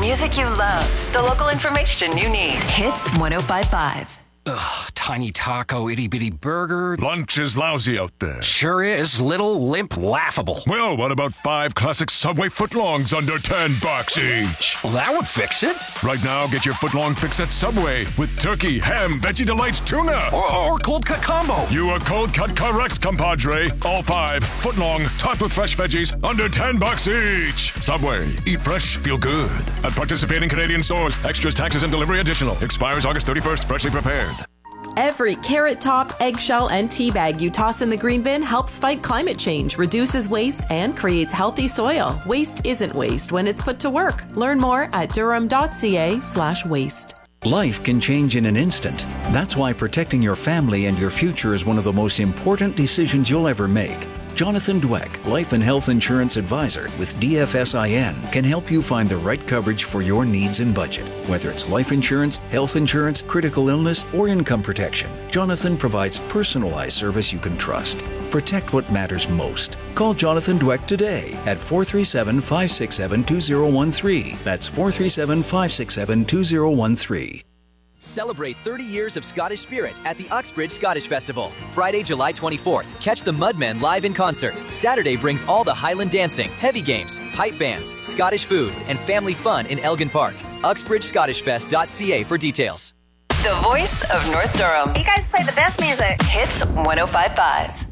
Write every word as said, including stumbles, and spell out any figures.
music you love. The local information you need. Hits one oh five point five. Ugh, tiny taco, itty-bitty burger. Lunch is lousy out there. Sure is. Little, limp, laughable. Well, what about five classic Subway footlongs under ten bucks each? Well, that would fix it. Right now, get your footlong fix at Subway with turkey, ham, veggie delights, tuna. Or, or cold cut combo. You are cold cut correct, compadre. All five, footlong, topped with fresh veggies, under ten bucks each. Subway, eat fresh, feel good. At participating Canadian stores, extras, taxes, and delivery additional. Expires August thirty-first, freshly prepared. Every carrot top, eggshell, and tea bag you toss in the green bin helps fight climate change, reduces waste, and creates healthy soil. Waste isn't waste when it's put to work. Learn more at durham.ca slash waste. Life can change in an instant. That's why protecting your family and your future is one of the most important decisions you'll ever make. Jonathan Dweck, Life and Health Insurance Advisor with D F S I N, can help you find the right coverage for your needs and budget. Whether it's life insurance, health insurance, critical illness, or income protection, Jonathan provides personalized service you can trust. Protect what matters most. Call Jonathan Dweck today at four three seven, five six seven, two zero one three. That's four three seven, five six seven, two zero one three. Celebrate thirty years of Scottish spirit at the Uxbridge Scottish Festival. Friday, July twenty-fourth, catch the Mudmen live in concert. Saturday brings all the Highland dancing, heavy games, pipe bands, Scottish food, and family fun in Elgin Park. uxbridge scottish fest dot c a for details. The voice of North Durham. You guys play the best music. Hits one oh five point five.